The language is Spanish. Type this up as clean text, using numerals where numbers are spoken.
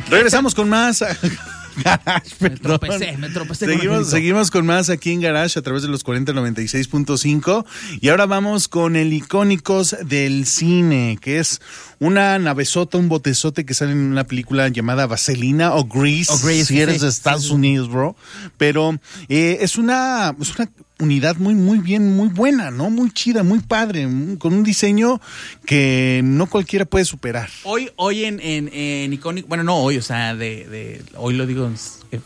Regresamos con más. Garage, me tropecé. Seguimos con más aquí en Garage a través de los 4096.5 y ahora vamos con el Icónicos del Cine, que es una navezota, un botezote que sale en una película llamada Vaselina o Grease, si eres de Estados Unidos, bro. Pero es una unidad muy bien, muy buena, ¿no? Muy chida, muy padre, con un diseño que no cualquiera puede superar. Hoy en Icónico, bueno, no hoy, o sea, hoy lo digo